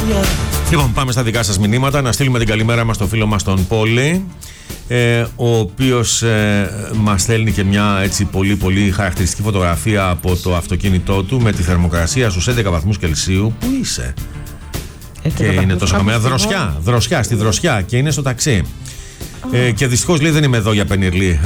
Λοιπόν, πάμε στα δικά σας μηνύματα. Να στείλουμε την καλημέρα μας στο φίλο μας τον Πόλη, ο οποίος μας στέλνει και μια έτσι πολύ πολύ χαρακτηριστική φωτογραφία από το αυτοκίνητό του με τη θερμοκρασία στους 11 βαθμούς Κελσίου. Πού είσαι? Και είναι τόσο χαμηλά. Δροσιά, στη Δροσιά, και είναι στο ταξί. Και δυστυχώς λέει δεν είμαι εδώ για πενιρλί.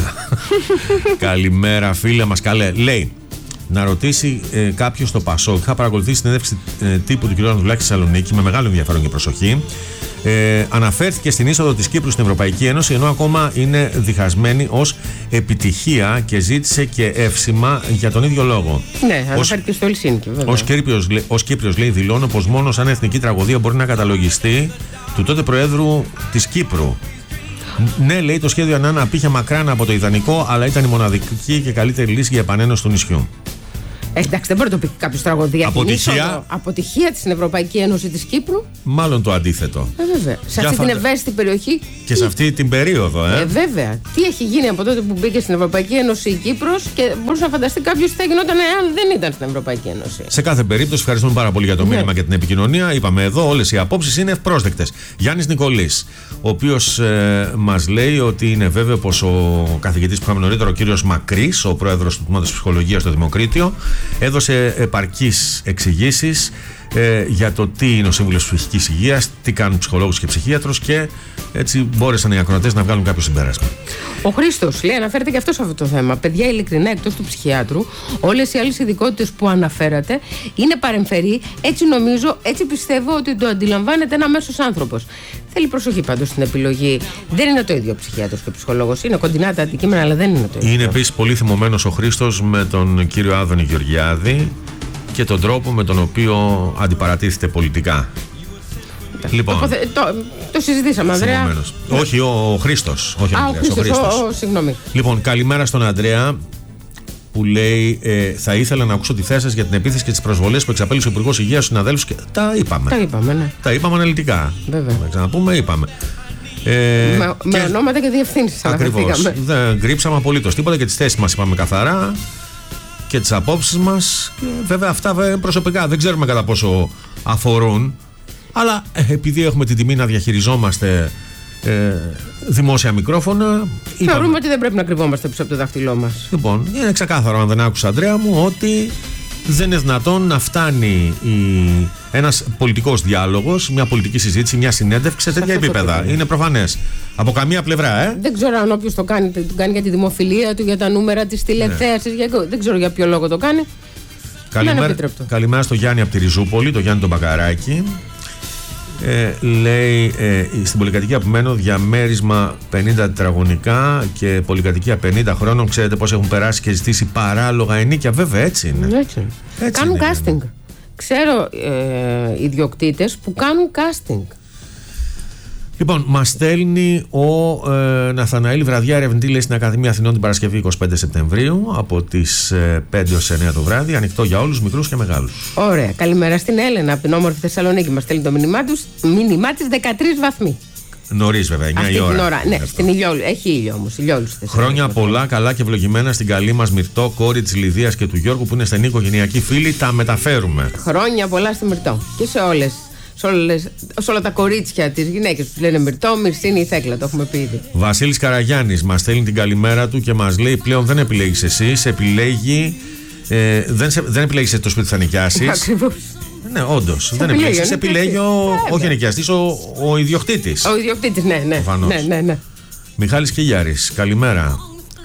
Καλημέρα φίλε μας, καλέ. Λέει να ρωτήσει κάποιος στο Πασόκ. Είχα παρακολουθήσει συνέντευξη τύπου του κ. Ανδρουλάκη στη Θεσσαλονίκη με μεγάλο ενδιαφέρον και προσοχή. Αναφέρθηκε στην είσοδο της Κύπρου στην Ευρωπαϊκή Ένωση, ενώ ακόμα είναι διχασμένη ως επιτυχία και ζήτησε και εύσημα για τον ίδιο λόγο. Ναι, αναφέρθηκε στο Ελσίνκι, βέβαια. Ως Κύπριος λέει, δηλώνω πως μόνο σαν εθνική τραγωδία μπορεί να καταλογιστεί του τότε Προέδρου της Κύπρου. Ναι, λέει, το σχέδιο Ανάνα απήχε μακράν από το ιδανικό, αλλά ήταν η μοναδική και καλύτερη λύση για επανένωση του νησιού. Εντάξει, δεν μπορεί να το πει κάποιο τραγωδία. Αποτυχία. Αποτυχία στην Ευρωπαϊκή Ένωση της Κύπρου. Μάλλον το αντίθετο. Βέβαια. Σε αυτή την ευαίσθητη περιοχή. Και σε αυτή την περίοδο, βέβαια. Τι έχει γίνει από τότε που μπήκε στην Ευρωπαϊκή Ένωση η Κύπρος, και μπορούσε να φανταστεί κάποιο τι θα γινόταν εάν δεν ήταν στην Ευρωπαϊκή Ένωση. Σε κάθε περίπτωση, ευχαριστούμε πάρα πολύ για το μήνυμα και την επικοινωνία. Είπαμε εδώ, όλες οι απόψεις είναι ευπρόσδεκτες. Γιάννης Νικολής, ο οποίος μας λέει ότι είναι βέβαιο πως ο καθηγητής που είχαμε νωρίτερα, ο κύριος Μακρύς, ο πρόεδρος του Τμήματος Ψυχολογίας στο Δημοκρίτιο, έδωσε επαρκείς εξηγήσεις για το τι είναι ο Σύμβουλος Ψυχικής Υγείας, τι κάνουν ψυχολόγους και ψυχίατρος, και έτσι μπόρεσαν οι ακροατές να βγάλουν κάποιο συμπέρασμα. Ο Χρήστος λέει, αναφέρεται και αυτό σε αυτό το θέμα. Παιδιά, ειλικρινά, εκτός του ψυχιάτρου, όλες οι άλλες ειδικότητες που αναφέρατε είναι παρεμφερή. Έτσι νομίζω, έτσι πιστεύω ότι το αντιλαμβάνεται ένα μέσος άνθρωπος. Θέλει προσοχή πάντως στην επιλογή. Δεν είναι το ίδιο ο ψυχιάτρος και ο ψυχολόγος. Είναι κοντινά τα αντικείμενα, αλλά δεν είναι το ίδιο. Είναι επίσης πολύ θυμωμένος ο Χρήστος με τον κύριο Άδωνη Γεωργιάδη και τον τρόπο με τον οποίο αντιπαρατίθεται πολιτικά. Λοιπόν, το συζητήσαμε, Ανδρέα. Όχι, ο Χρήστος. Όχι, ο Χρήστος. Συγγνώμη. Λοιπόν, καλημέρα στον Ανδρέα, που λέει θα ήθελα να ακούσω τη θέση σας για την επίθεση και τις προσβολές που εξαπέλυσε ο Υπουργός Υγείας στους συναδέλφους. Και τα είπαμε. Ναι. Τα είπαμε αναλυτικά. Βέβαια. Να ξαναπούμε, είπαμε. Με ονόματα και διευθύνσεις αναφερθήκαμε. Δεν κρύψαμε απολύτως τίποτα και τις θέσεις μας είπαμε καθαρά και τις απόψεις μας. Βέβαια, αυτά προσωπικά δεν ξέρουμε κατά πόσο αφορούν. Αλλά επειδή έχουμε την τιμή να διαχειριζόμαστε δημόσια μικρόφωνα, θεωρούμε ότι δεν πρέπει να κρυβόμαστε πίσω από το δάχτυλό μας. Λοιπόν, είναι ξεκάθαρο, αν δεν άκουσα, Ανδρέα μου, ότι δεν είναι δυνατόν να φτάνει ένας πολιτικός διάλογος, μια πολιτική συζήτηση, μια συνέντευξη σε τέτοια επίπεδα. Είναι προφανές. Από καμία πλευρά, Δεν ξέρω αν όποιος το κάνει για τη δημοφιλία του, για τα νούμερα της τηλεθέασης, δεν ξέρω για ποιο λόγο το κάνει. Καλημέρα στο Γιάννη από τη Ριζούπολη, το Γιάννη τον Μπακαράκη. Λέει στην πολυκατοικία που μένω, διαμέρισμα 50 τετραγωνικά και πολυκατοικία 50 χρόνων. Ξέρετε πως έχουν περάσει και ζητήσει παράλογα ενίκια. Βέβαια, έτσι είναι. Έτσι κάνουν είναι. casting. Ξέρω ιδιοκτήτες που κάνουν casting. Λοιπόν, μας στέλνει ο Ναθαναήλ Βραδιά, ερευνητή, λέει, στην Ακαδημία Αθηνών την Παρασκευή 25 Σεπτεμβρίου από τις 5 ως 9 το βράδυ. Ανοιχτό για όλους, μικρούς και μεγάλους. Ωραία. Καλημέρα στην Έλενα από την όμορφη Θεσσαλονίκη. Μας στέλνει το μήνυμά της 13 βαθμοί. Νωρίς, βέβαια, 9 η ώρα. Ναι, στην Ηλιόλου. Έχει ήλιο όμως. Χρόνια πολλά, καλά και ευλογημένα στην καλή μας Μυρτώ, κόρη της Λιδίας και του Γιώργου, που είναι στενή οικογενειακή φίλη. Τα μεταφέρουμε. Χρόνια πολλά στη Μυρτώ και σε όλες. Σε όλα τα κορίτσια, τις γυναίκες που λένε Μυρτώ, Μυρσίνη ή Θέκλα, το έχουμε πει ήδη. Βασίλης Καραγιάννης μας στέλνει την καλημέρα του και μας λέει: πλέον δεν επιλέγεις εσύ, επιλέγει. Δεν επιλέγεις το σπίτι που θα νοικιάσεις. Ακριβώς. Ναι, όντως. Δεν επιλέγεις. Επιλέγει όχι ο νοικιαστής, ο ιδιοκτήτης. Ο ιδιοκτήτης, ναι. Μιχάλης Κιγιάρης, καλημέρα.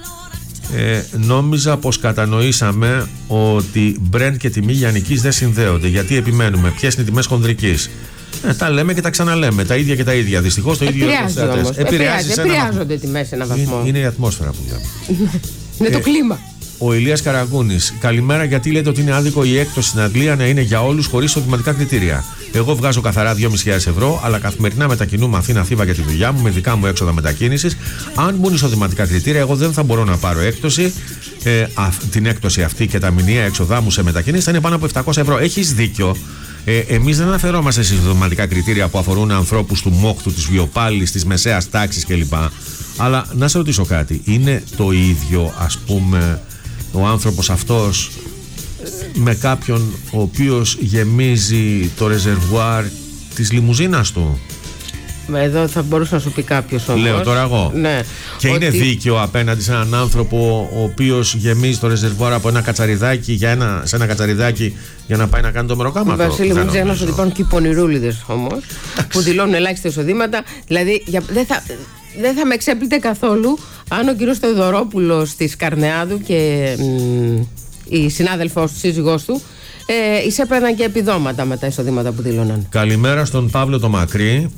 Νόμιζα πως κατανοήσαμε ότι Brent και τιμή λιανικής δεν συνδέονται. Γιατί επιμένουμε, ποιες είναι οι τιμές χονδρικής? Τα λέμε και τα ξαναλέμε, τα ίδια και τα ίδια. Δυστυχώς το ίδιο επηρεάζονται τιμές σε έναν βαθμό. Είναι η ατμόσφαιρα που λέμε. Είναι το κλίμα. Ο Ηλίας Καραγούνης, καλημέρα. Γιατί λέτε ότι είναι άδικο η έκπτωση στην Αγγλία να είναι για όλους χωρίς οδηματικά κριτήρια? Εγώ βγάζω καθαρά 2.500 ευρώ, αλλά καθημερινά μετακινούμε Αθήνα-Θήβα για τη δουλειά μου με δικά μου έξοδα μετακίνησης. Αν μπουν εισοδηματικά κριτήρια, εγώ δεν θα μπορώ να πάρω έκπτωση. Την έκπτωση αυτή και τα μηνιαία έξοδά μου σε μετακίνηση θα είναι πάνω από 700 ευρώ. Έχεις δίκιο. Εμείς δεν αναφερόμαστε σε εισοδηματικά κριτήρια που αφορούν ανθρώπους του μόχθου, της βιοπάλης, της μεσαίας τάξης κλπ. Αλλά να σε ρωτήσω κάτι. Είναι το ίδιο, ας πούμε, ο άνθρωπος αυτός με κάποιον ο οποίος γεμίζει το ρεζερβουάρ της λιμουζίνας του. Εδώ θα μπορούσε να σου πει κάποιος όμως. Λέω τώρα εγώ. Ναι. Και είναι δίκαιο απέναντι σε έναν άνθρωπο ο οποίος γεμίζει το ρεζερβουάρ από ένα κατσαριδάκι σε ένα κατσαριδάκι για να πάει να κάνει το μεροκάματο. Βασίλη, μην ξεχνάς ότι υπάρχουν και οι πονηρούλιδες όμως που δηλώνουν ελάχιστα εισοδήματα. Δηλαδή δεν θα με εξέπλητε καθόλου αν ο κύριος Θεοδωρόπουλος της Καρνεάδου και η συνάδελφός του, σύζυγός του, εισέπαιρναν και επιδόματα με τα εισοδήματα που δήλωναν. Καλημέρα στον Παύλο το Μακρύ.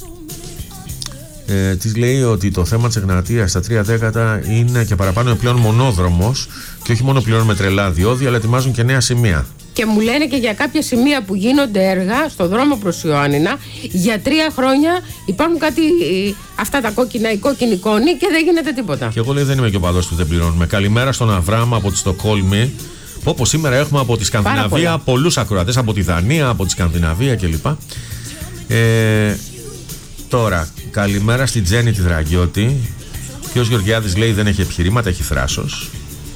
Της λέει ότι το θέμα της Εγνατίας στα 3 δέκατα είναι και παραπάνω πλέον μονόδρομος και όχι μόνο πλέον με τρελά διόδια, αλλά ετοιμάζουν και νέα σημεία. Και μου λένε και για κάποια σημεία που γίνονται έργα στο δρόμο προς Ιωάννινα για 3 χρόνια υπάρχουν κάτι, αυτά τα κόκκινα, η κόκκινη κόνη και δεν γίνεται τίποτα. Και εγώ λέει δεν είμαι και ο παδός του δεν πληρώνουμε. Καλημέρα στον Αβράμ από τη Στοκχόλμη. Όπως σήμερα έχουμε από τη Σκανδιναβία πολλούς ακροατές, από τη Δανία, από τη Σκανδιναβία κλπ. Τώρα, καλημέρα στη Τζέννη τη Δραγιώτη. Ο κ. Γεωργιάδης λέει δεν έχει επιχειρήματα, έχει θράσος.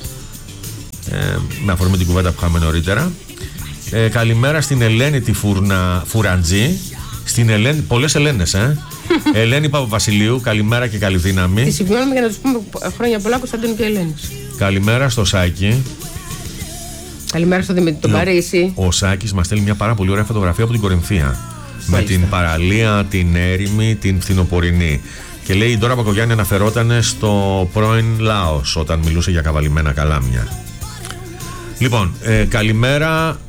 Με αφορμή την κουβέντα που είχαμε νωρίτερα. Καλημέρα στην Ελένη τη Φουραντζή. Στην Ελένη, πολλές Ελένες, Ελένη Παπαβασιλείου, καλημέρα και καλή δύναμη. Τη σημειώνουμε για να τους πούμε χρόνια πολλά, Κωνσταντίνου και Ελένης. Καλημέρα στο Σάκη. Καλημέρα στο Δημήτρη τον Παρίσι. Ο Σάκης μας στέλνει μια πάρα πολύ ωραία φωτογραφία από την Κορινθία. Με την παραλία, την έρημη, την φθινοπορεινή. Και λέει η Ντόρα Μπακογιάννη αναφερόταν στο πρώην Λάος όταν μιλούσε για καβαλημένα καλάμια. Λοιπόν, καλημέρα.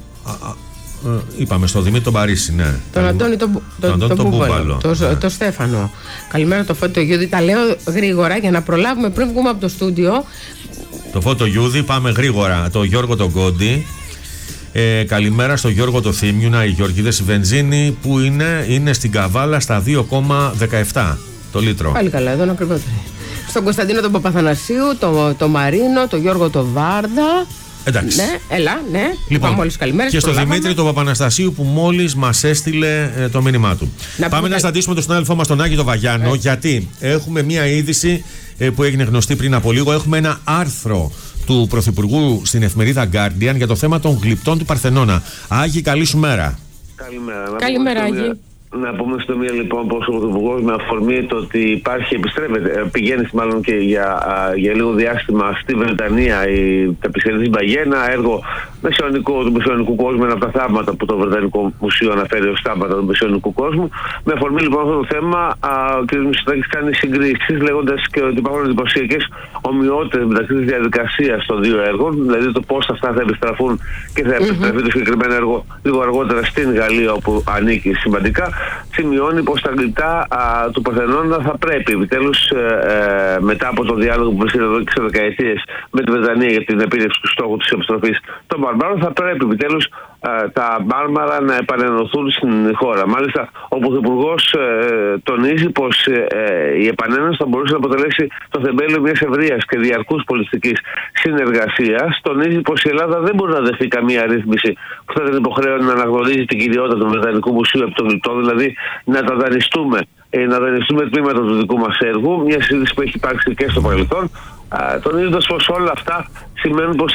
Είπαμε στο Δημήτρη τον Παρίσι, ναι. Τον Αντώνη τον Μπούμπαλο. Το Στέφανο. Καλημέρα το Φώτο Γιούδη. Τα λέω γρήγορα για να προλάβουμε πριν βγούμε από το στούντιο. Το Φώτο Γιούδη, πάμε γρήγορα. Το Γιώργο τον Κόντι. Καλημέρα στο Γιώργο το Θήμιουνα, οι Γεωργίδες η βενζίνη που είναι στην Καβάλα στα 2,17 το λίτρο. Πάλι καλά, εδώ είναι ακριβότερο. Στον Κωνσταντίνο τον Παπαθανασίου, το Μαρίνο, το Γιώργο το Βάρδα. Εντάξει. Ναι, έλα, ναι. Λοιπόν, μόλις καλημέρες, και στο Δημήτρη τον Παπαναστασίου που μόλις μας έστειλε το μήνυμά του. Πάμε να στατήσουμε τον συνάδελφό μας τον Άκη τον Βαγιάννο, γιατί έχουμε μία είδηση που έγινε γνωστή πριν από λίγο. Έχουμε ένα άρθρο του Πρωθυπουργού στην εφημερίδα Guardian για το θέμα των γλυπτών του Παρθενώνα. Άγη, καλή σου μέρα. Καλημέρα. Καλημέρα, Άγη. Να πούμε στο μία λοιπόν πως ο Πρωθυπουργός με αφορμή το ότι πηγαίνει μάλλον και για λίγο διάστημα στη Βρετανία η ταπεισερής Μπαγιέ, ένα έργο του μεσαιωνικού κόσμου, ένα από τα θαύματα που το Βρετανικό Μουσείο αναφέρει ως θαύματα του μεσαιωνικού κόσμου. Με αφορμή λοιπόν αυτό το θέμα, ο κ. Μητσοτάκης κάνει συγκρίσεις λέγοντας και ότι υπάρχουν εντυπωσιακές ομοιότητες μεταξύ της διαδικασίας των δύο έργων, δηλαδή το πώς αυτά θα επιστραφούν και θα επιστραφεί το συγκεκριμένο έργο λίγο αργότερα στην Γαλλία όπου ανήκει σημαντικά. Σημειώνει πως τα γλυπτά του Παρθενώνα θα πρέπει επιτέλους μετά από το διάλογο που βρίσκεται εδώ και σε δεκαετίες με τη Βρετανία για την επίτευξη του στόχου της επιστροφής των μαρμάρων, θα πρέπει επιτέλους τα μάρμαρα να επανενωθούν στην χώρα. Μάλιστα, ο Πρωθυπουργός τονίζει πως η επανένωση θα μπορούσε να αποτελέσει το θεμέλιο μιας ευρείας και διαρκούς πολιτικής συνεργασίας. Τονίζει πως η Ελλάδα δεν μπορεί να δεχτεί καμία ρύθμιση που θα την υποχρέωνε να αναγνωρίζει την κυριότητα του Βρετανικού Μουσείου επί των γλυπτών, δηλαδή να τα δανειστούμε, τμήματα του δικού μας έργου, μια συζήτηση που έχει υπάρξει και στο παρελθόν, τονίζοντας πως όλα αυτά σημαίνουν πως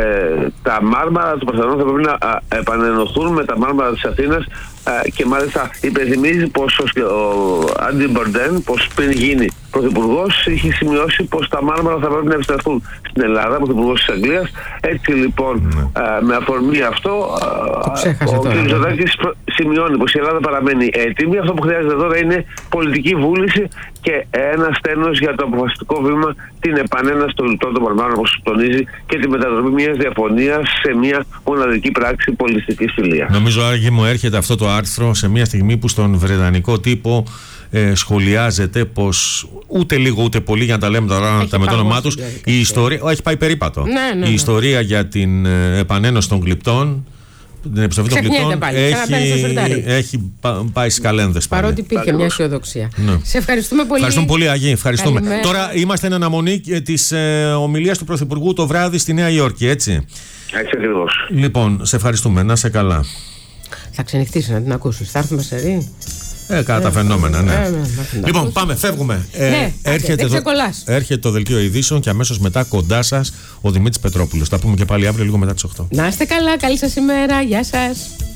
τα μάρμαρα του Παρθενώνα θα πρέπει να επανενωθούν με τα μάρμαρα της Αθήνας και μάλιστα υπενθυμίζει πως ο Άντι Μπορντέν, πως πριν γίνει πρωθυπουργός, είχε σημειώσει πως τα μάρμαρα θα πρέπει να επιστραφούν στην Ελλάδα, πρωθυπουργός της Αγγλίας. Έτσι λοιπόν, με αφορμή αυτό, ο κ. Μητσοτάκης σημειώνει πως η Ελλάδα παραμένει έτοιμη. Αυτό που χρειάζεται τώρα είναι πολιτική βούληση και ένα στένος για το αποφασιστικό βήμα, την επανένωση των γλυπτών των μαρμάρων, όπως τονίζει, και τη μετατροπή μιας διαφωνίας σε μια μοναδική πράξη πολιτιστικής φιλίας. Νομίζω, Άγγι, μου έρχεται αυτό το άρθρο σε μια στιγμή που στον βρετανικό τύπο σχολιάζεται πως ούτε λίγο ούτε πολύ, για να τα λέμε τώρα με το όνομά τους, η ιστορία έχει πάει περίπατο. Ναι. Η ιστορία για την επανένωση των γλυπτών, την επιστροφή των γλυπτών έχει πάει στις καλένδες. Παρότι υπήρχε μια αισιοδοξία. Ναι. Σε ευχαριστούμε πολύ. Ευχαριστούμε πολύ, Αγί. Ευχαριστούμε. Τώρα είμαστε εν αναμονή της ομιλίας του Πρωθυπουργού το βράδυ στη Νέα Υόρκη, έτσι. Έτσι ακριβώς. Λοιπόν, σε ευχαριστούμε. Να σε καλά. Θα ξενυχτήσει να την ακούσεις. Θα έρθουμε σε ρί. Κατά τα φαινόμενα, ναι. Λοιπόν, πάμε, φεύγουμε. Έρχεται το δελτίο ειδήσεων και αμέσως μετά κοντά σας ο Δημήτρης Πετρόπουλος. Τα πούμε και πάλι αύριο λίγο μετά τις 8. Να είστε καλά, καλή σας ημέρα. Γεια σας.